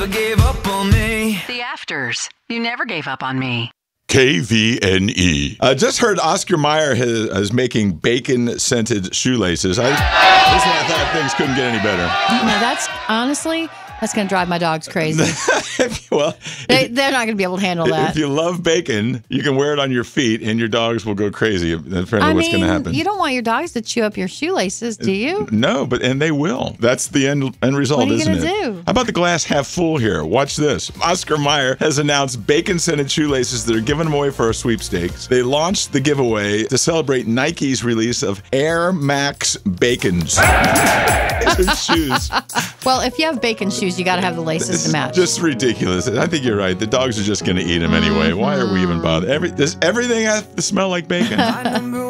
never gave up on me. The Afters. You never gave up on me. KVNE. Just heard Oscar Mayer is making bacon-scented shoelaces. I thought things couldn't get any better. Now, that's going to drive my dogs crazy. Well, they're not going to be able to handle that. If you love bacon, you can wear it on your feet, and your dogs will go crazy. Apparently, what's going to happen? You don't want your dogs to chew up your shoelaces, do you? No, and they will. That's the end result, isn't it? What are you going to do? How about the glass half full here? Watch this. Oscar Mayer has announced bacon-scented shoelaces that are given away for our sweepstakes. They launched the giveaway to celebrate Nike's release of Air Max Bacons. Shoes. Well, if you have bacon shoes, you got to have the laces to match. Just ridiculous. I think you're right. The dogs are just going to eat them anyway. Why are we even bothered? Does everything have to smell like bacon?